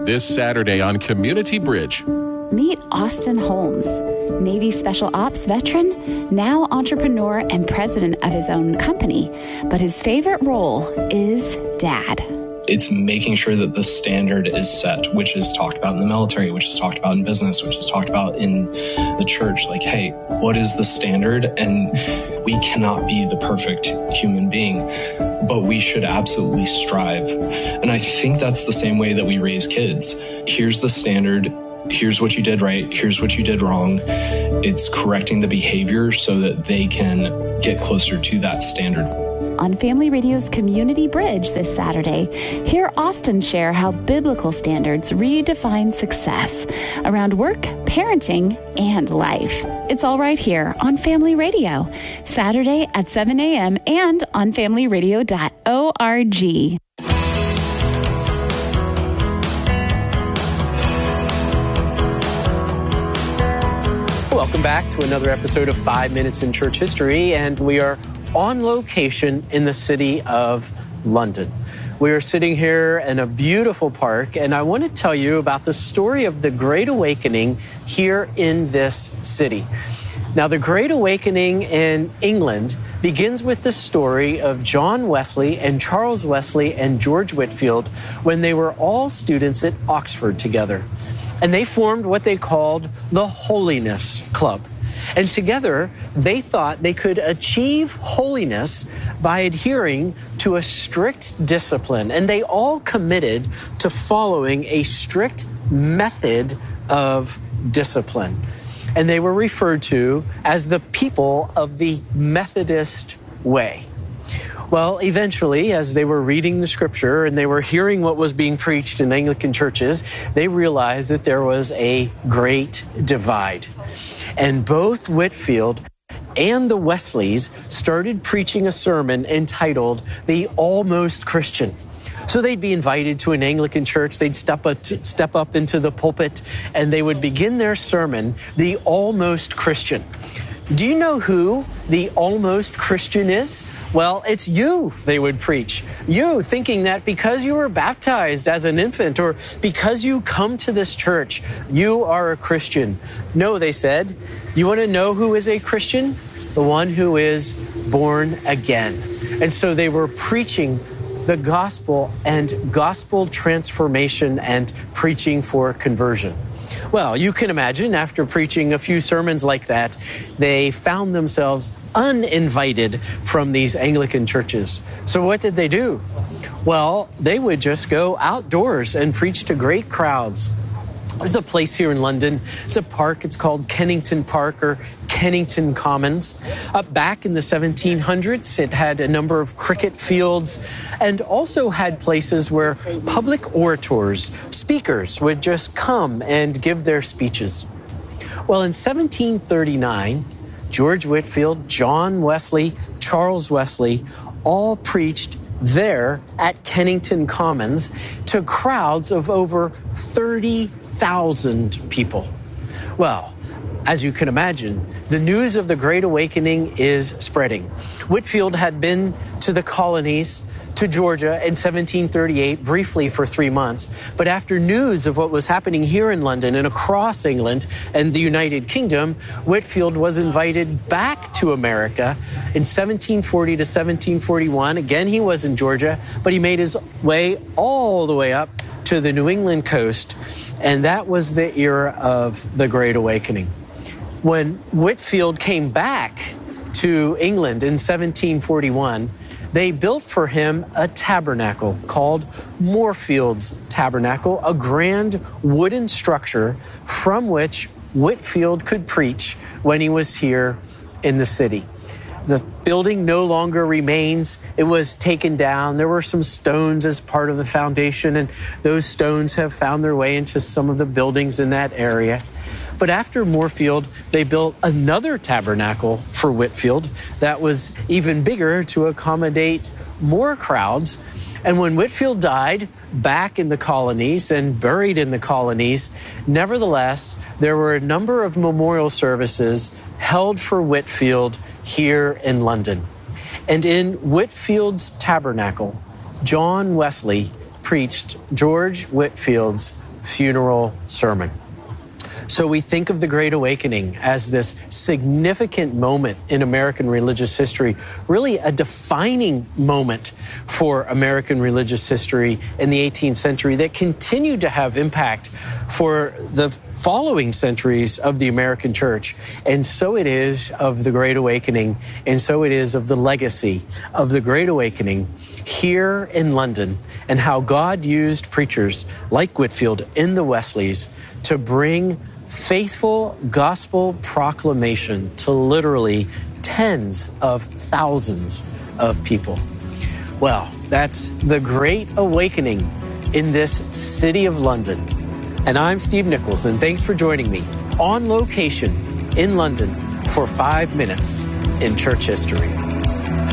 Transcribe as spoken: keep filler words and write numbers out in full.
this Saturday on Community Bridge. Meet Austin Holmes, Navy Special Ops veteran, now entrepreneur and president of his own company. But his favorite role is dad. It's making sure that the standard is set, which is talked about in the military, which is talked about in business, which is talked about in the church. Like, hey, what is the standard? And we cannot be the perfect human being, but we should absolutely strive. And I think that's the same way that we raise kids. Here's the standard. Here's what you did right. Here's what you did wrong. It's correcting the behavior so that they can get closer to that standard. On Family Radio's Community Bridge this Saturday, hear Austin share how biblical standards redefine success around work, parenting, and life. It's all right here on Family Radio, Saturday at seven a.m. and on family radio dot org. Welcome back to another episode of Five Minutes in Church History, and we are on location in the city of London. We are sitting here in a beautiful park, and I want to tell you about the story of the Great Awakening here in this city. Now, the Great Awakening in England begins with the story of John Wesley and Charles Wesley and George Whitefield when they were all students at Oxford together. And they formed what they called the Holiness Club. And together, they thought they could achieve holiness by adhering to a strict discipline. And they all committed to following a strict method of discipline. And they were referred to as the people of the Methodist way. Well, eventually, as they were reading the scripture and they were hearing what was being preached in Anglican churches, they realized that there was a great divide. And both Whitefield and the Wesleys started preaching a sermon entitled The Almost Christian. So they'd be invited to an Anglican church, they'd step up, step up into the pulpit, and they would begin their sermon, The Almost Christian. Do you know who the almost Christian is? Well, it's you, they would preach. You, thinking that because you were baptized as an infant or because you come to this church, you are a Christian. No, they said. You want to know who is a Christian? The one who is born again. And so they were preaching the gospel and gospel transformation and preaching for conversion. Well, you can imagine after preaching a few sermons like that, they found themselves uninvited from these Anglican churches. So what did they do? Well, they would just go outdoors and preach to great crowds. There's a place here in London. It's a park. It's called Kennington Park or Kennington Commons. Uh, back in the seventeen hundreds, it had a number of cricket fields and also had places where public orators, speakers, would just come and give their speeches. Well, in seventeen thirty-nine, George Whitefield, John Wesley, Charles Wesley all preached there at Kennington Commons to crowds of over thirty thousand people. Well, as you can imagine, the news of the Great Awakening is spreading. Whitefield had been to the colonies, to Georgia in seventeen thirty-eight, briefly for three months. But after news of what was happening here in London and across England and the United Kingdom, Whitefield was invited back to America in seventeen forty to seventeen forty-one. Again, he was in Georgia, but he made his way all the way up to the New England coast. And that was the era of the Great Awakening. When Whitefield came back to England in seventeen forty-one, they built for him a tabernacle called Moorfields Tabernacle, a grand wooden structure from which Whitefield could preach when he was here in the city. The building no longer remains. It was taken down. There were some stones as part of the foundation, and those stones have found their way into some of the buildings in that area. But after Moorfield, they built another tabernacle for Whitefield that was even bigger to accommodate more crowds. And when Whitefield died back in the colonies and buried in the colonies, nevertheless, there were a number of memorial services held for Whitefield here in London. And in Whitefield's tabernacle, John Wesley preached George Whitefield's funeral sermon. So we think of the Great Awakening as this significant moment in American religious history, really a defining moment for American religious history in the eighteenth century that continued to have impact for the following centuries of the American church. And so it is of the Great Awakening, and so it is of the legacy of the Great Awakening here in London, and how God used preachers like Whitefield in the Wesleys to bring faithful gospel proclamation to literally tens of thousands of people. Well, that's the Great Awakening in this city of London. And I'm Steve Nichols, and thanks for joining me on location in London for five minutes in church history.